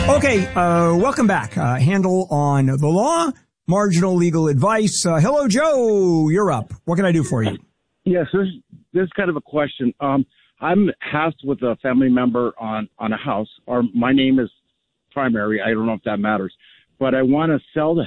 Okay, welcome back. Handle on the law, marginal legal advice. Hello, Joe. You're up. What can I do for you? Yes, this is kind of a question. I'm housed with a family member on a house. My name is primary. I don't know if that matters, but I want to sell the